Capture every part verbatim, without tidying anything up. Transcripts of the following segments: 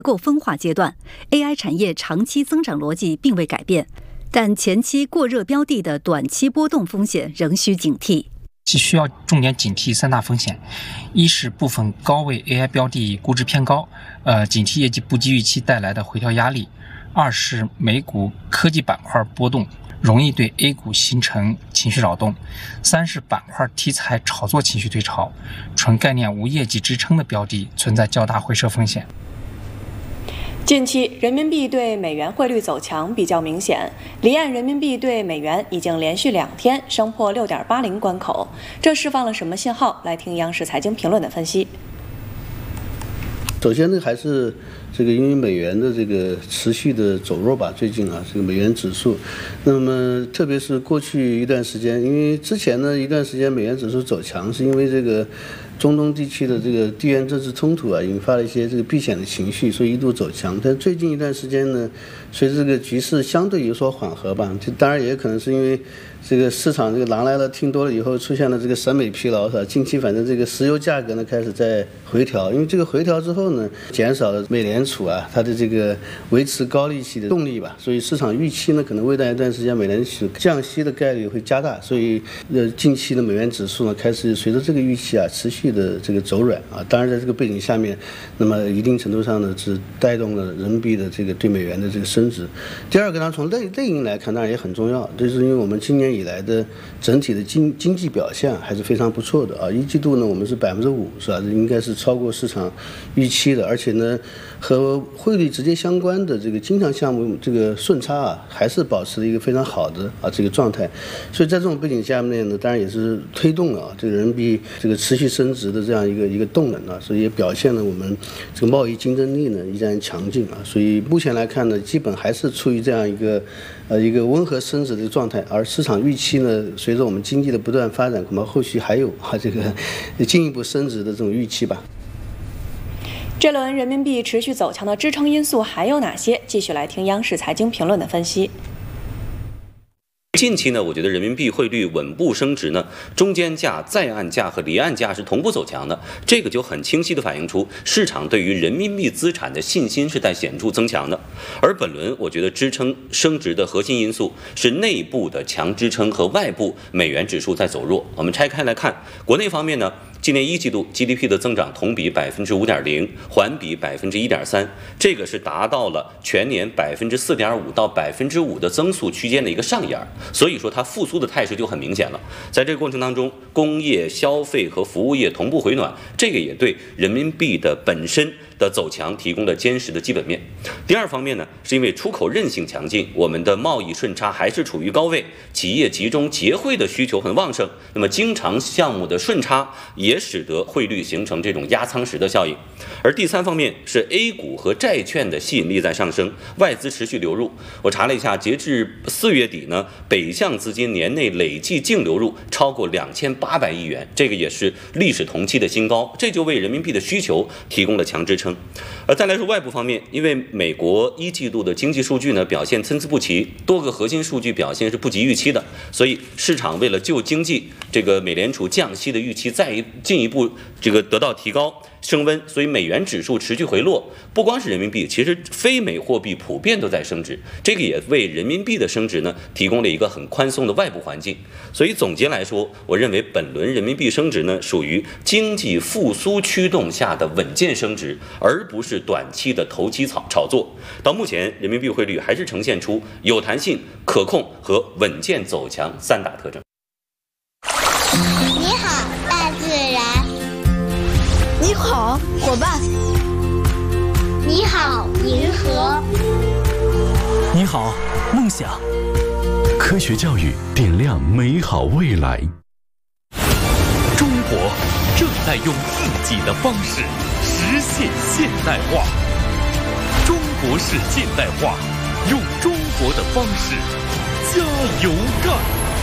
构分化阶段 ，A I 产业长期增长逻辑并未改变，但前期过热标的的短期波动风险仍需警惕。 其需要重点警惕三大风险：一是部分高位 A I 标的估值偏高，呃，警惕业绩不及预期带来的回调压力；二是美股科技板块波动，容易对 A 股形成情绪扰动；三是板块题材炒作情绪退潮，纯概念无业绩支撑的标的存在较大回撤风险。 近期人民币对美元汇率走强比较明显，离岸人民币对美元已经连续两天升破 六点八零 关口，这释放了什么信号？来听央视财经评论的分析。 首先呢，还是这个因为美元的这个持续的走弱吧，最近啊，这个美元指数，那么特别是过去一段时间，因为之前呢一段时间美元指数走强，是因为这个中东地区的这个地缘政治冲突啊，引发了一些这个避险的情绪，所以一度走强。但最近一段时间呢，随着这个局势相对有所缓和吧，这当然也可能是因为这个市场这个狼来了听多了以后出现了这个审美疲劳，是吧？近期反正这个石油价格呢开始在回调，因为这个回调之后呢，减少了美联储啊它的这个维持高利息的动力吧，所以市场预期呢可能未来一段时间美联储降息的概率会加大，所以呃近期的美元指数呢开始随着这个预期啊持续的这个走软啊，当然在这个背景下面，那么一定程度上呢是带动了人民币的这个对美元的这个升值。第二个呢，从类类因来看，当然也很重要，就是因为我们今年以来的整体的经经济表现还是非常不错的啊，一季度呢我们是百分之五，是吧？这应该是超过市场预期的，而且呢和汇率直接相关的这个经常项目这个顺差啊，还是保持了一个非常好的啊这个状态。所以在这种背景下面呢，当然也是推动了啊这个人民币这个持续升值的这样一个一个动能啊，所以也表现了我们这个贸易竞争力呢依然强劲啊。所以目前来看呢，基本还是处于这样一个呃一个温和升值的状态，而市场预期呢，随着我们经济的不断发展，恐怕后续还有啊这个进一步升值的这种预期吧。 这轮人民币持续走强的支撑因素还有哪些？继续来听央视财经评论的分析。 近期呢，我觉得人民币汇率稳步升值呢，中间价、在岸价和离岸价是同步走强的，这个就很清晰地反映出市场对于人民币资产的信心是在显著增强的。而本轮我觉得支撑升值的核心因素是内部的强支撑和外部美元指数在走弱。我们拆开来看，国内方面呢，今年一季度 G D P 的增长同比百分之五点零，环比百分之一点三，这个是达到了全年百分之四点五到百分之五的增速区间的一个上沿，所以说它复苏的态势就很明显了。在这个过程当中，工业、消费和服务业同步回暖，这个也对人民币的本身的走强提供了坚实的基本面。第二方面呢，是因为出口韧性强劲，我们的贸易顺差还是处于高位，企业集中结汇的需求很旺盛，那么经常项目的顺差也使得汇率形成这种压舱石的效应。而第三方面是 A 股和债券的吸引力在上升，外资持续流入。我查了一下，截至四月底呢，北向资金年内累计净流入超过两千八百亿元，这个也是历史同期的新高，这就为人民币的需求提供了强支撑。而再来说外部方面，因为美国一季度的经济数据呢表现参差不齐，多个核心数据表现是不及预期的，所以市场为了救经济，这个美联储降息的预期再进一步这个得到提高升温，所以美元指数持续回落。不光是人民币，其实非美货币普遍都在升值，这个也为人民币的升值呢提供了一个很宽松的外部环境。所以总结来说，我认为本轮人民币升值呢属于经济复苏驱动下的稳健升值，而不是短期的投机炒炒作。到目前，人民币汇率还是呈现出有弹性、可控和稳健走强三大特征。 你好，大自然。 你好，伙伴。 你好，银河。 你好，梦想。科学教育点亮美好未来。 中国正在用自己的方式实现现代化。中国式现代化，用中国的方式加油干！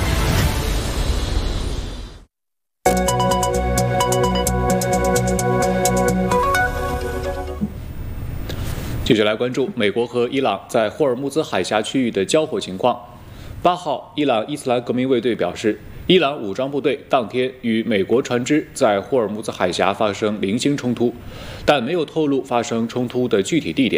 接着来关注美国和伊朗在霍尔木兹海峡区域的交火情况。八号，伊朗伊斯兰革命卫队表示， 伊朗武装部队当天与美国船只在霍尔木兹海峡发生零星冲突，但没有透露发生冲突的具体地点。